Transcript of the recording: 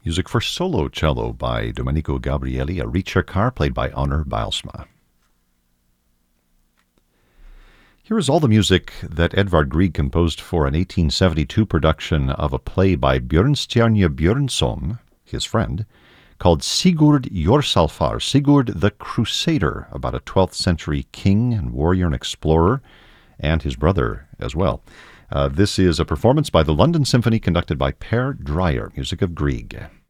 Music for solo cello by Domenico Gabrieli, a ricercar played by Onur Bijlsma. Here is all the music that Edvard Grieg composed for an 1872 production of a play by Björnstjerne Björnsson, his friend, called Sigurd Jorsalfar, Sigurd the Crusader, about a 12th century king and warrior and explorer, and his brother as well. This is a performance by the London Symphony conducted by Per Dreyer, music of Grieg.